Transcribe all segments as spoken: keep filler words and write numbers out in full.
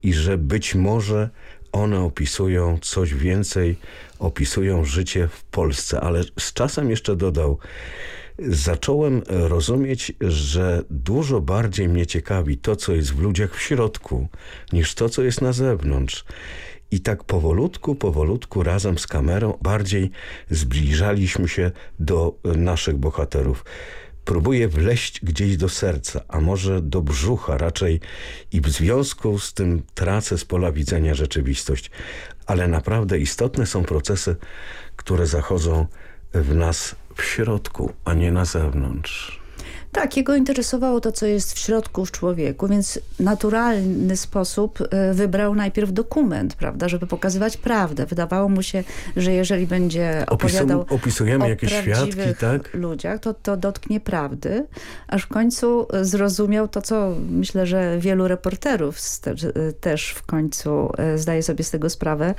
i że być może one opisują coś więcej, opisują życie w Polsce. Ale z czasem jeszcze dodał, zacząłem rozumieć, że dużo bardziej mnie ciekawi to, co jest w ludziach w środku, niż to, co jest na zewnątrz. I tak powolutku, powolutku razem z kamerą bardziej zbliżaliśmy się do naszych bohaterów. Próbuję wleźć gdzieś do serca, a może do brzucha raczej, i w związku z tym tracę z pola widzenia rzeczywistość. Ale naprawdę istotne są procesy, które zachodzą w nas w środku, a nie na zewnątrz. Tak, jego interesowało to, co jest w środku w człowieku, więc naturalny sposób wybrał najpierw dokument, prawda, żeby pokazywać prawdę. Wydawało mu się, że jeżeli będzie opowiadał Opisu, opisujemy o jakieś świadki, tak? ludziach, to, to dotknie prawdy, aż w końcu zrozumiał to, co myślę, że wielu reporterów też w końcu zdaje sobie z tego sprawę,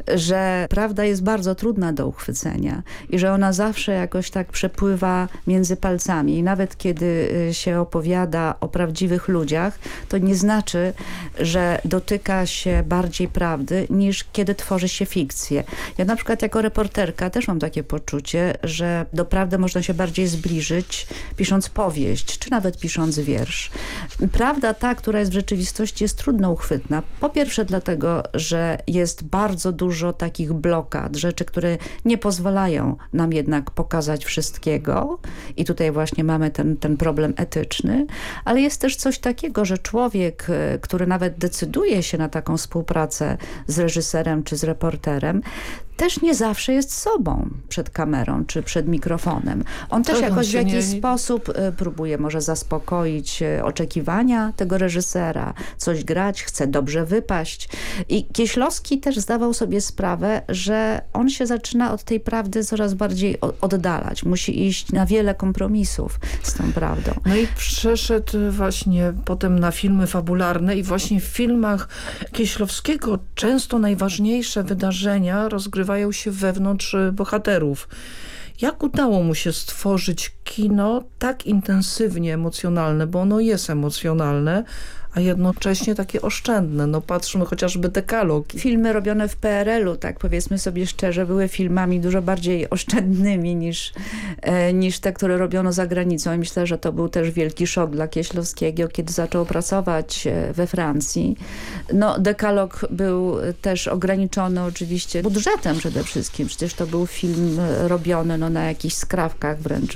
że prawda jest bardzo trudna do uchwycenia i że ona zawsze jakoś tak przepływa między palcami. I nawet kiedy Kiedy się opowiada o prawdziwych ludziach, to nie znaczy, że dotyka się bardziej prawdy, niż kiedy tworzy się fikcję. Ja na przykład jako reporterka też mam takie poczucie, że do prawdy można się bardziej zbliżyć, pisząc powieść, czy nawet pisząc wiersz. Prawda ta, która jest w rzeczywistości, jest trudno uchwytna. Po pierwsze dlatego, że jest bardzo dużo takich blokad, rzeczy, które nie pozwalają nam jednak pokazać wszystkiego. I tutaj właśnie mamy ten ten problem etyczny, ale jest też coś takiego, że człowiek, który nawet decyduje się na taką współpracę z reżyserem czy z reporterem, też nie zawsze jest sobą przed kamerą czy przed mikrofonem. On też tak, jakoś w jakiś nie... sposób próbuje może zaspokoić oczekiwania tego reżysera, coś grać, chce dobrze wypaść. I Kieślowski też zdawał sobie sprawę, że on się zaczyna od tej prawdy coraz bardziej oddalać. Musi iść na wiele kompromisów z tą prawdą. No i przeszedł właśnie potem na filmy fabularne i właśnie w filmach Kieślowskiego często najważniejsze wydarzenia rozgrywają się wewnątrz bohaterów. Jak udało mu się stworzyć kino tak intensywnie emocjonalne, bo ono jest emocjonalne, a jednocześnie takie oszczędne. No patrzmy chociażby Dekalog. Filmy robione w P R L u, tak powiedzmy sobie szczerze, były filmami dużo bardziej oszczędnymi niż, e, niż te, które robiono za granicą. I myślę, że to był też wielki szok dla Kieślowskiego, kiedy zaczął pracować we Francji. No, Dekalog był też ograniczony oczywiście budżetem przede wszystkim. Przecież to był film robiony no, na jakichś skrawkach wręcz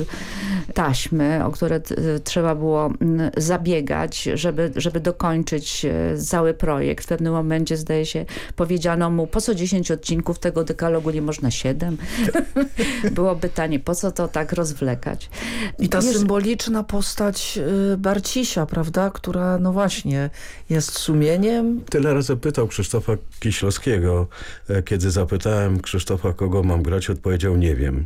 taśmy, o które trzeba było zabiegać, żeby, żeby dokończyć cały projekt. W pewnym momencie, zdaje się, powiedziano mu, po co dziesięć odcinków tego dekalogu, nie można siedem? Było pytanie, po co to tak rozwlekać? I ta Jest... symboliczna postać Barcisia, prawda, która no właśnie jest sumieniem. Tyle razy pytał Krzysztofa Kieślowskiego. Kiedy zapytałem Krzysztofa, kogo mam grać, odpowiedział, nie wiem.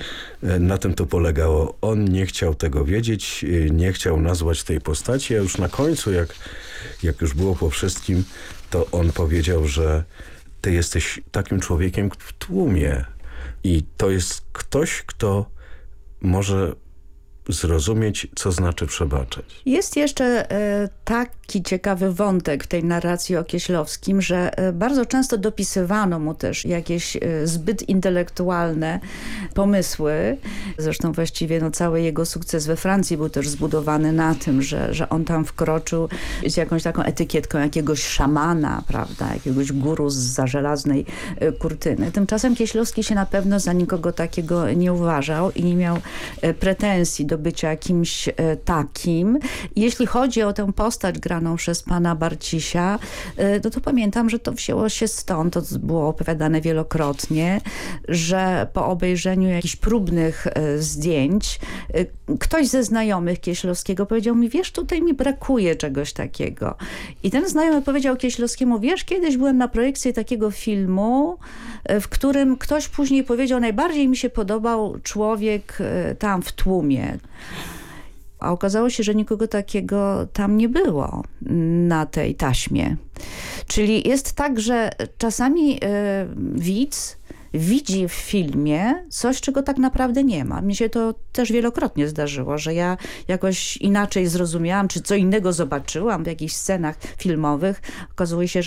Na tym to polegało. On nie chciał tego wiedzieć, nie chciał nazwać tej postaci, a już na końcu, jak, jak już było po wszystkim, to on powiedział, że ty jesteś takim człowiekiem w tłumie i to jest ktoś, kto może zrozumieć, co znaczy przebaczać. Jest jeszcze e, taki ciekawy wątek w tej narracji o Kieślowskim, że e, bardzo często dopisywano mu też jakieś e, zbyt intelektualne pomysły. Zresztą właściwie no, cały jego sukces we Francji był też zbudowany na tym, że, że on tam wkroczył z jakąś taką etykietką jakiegoś szamana, prawda, jakiegoś guru zza żelaznej e, kurtyny. Tymczasem Kieślowski się na pewno za nikogo takiego nie uważał i nie miał e, pretensji do bycia kimś takim. Jeśli chodzi o tę postać graną przez pana Barcisia, no to pamiętam, że to wzięło się stąd, to było opowiadane wielokrotnie, że po obejrzeniu jakichś próbnych zdjęć ktoś ze znajomych Kieślowskiego powiedział mi, wiesz, tutaj mi brakuje czegoś takiego. I ten znajomy powiedział Kieślowskiemu, wiesz, kiedyś byłem na projekcji takiego filmu, w którym ktoś później powiedział, najbardziej mi się podobał człowiek tam w tłumie. A okazało się, że nikogo takiego tam nie było na tej taśmie. Czyli jest tak, że czasami widz widzi w filmie coś, czego tak naprawdę nie ma. Mnie się to też wielokrotnie zdarzyło, że ja jakoś inaczej zrozumiałam, czy co innego zobaczyłam w jakichś scenach filmowych. Okazuje się,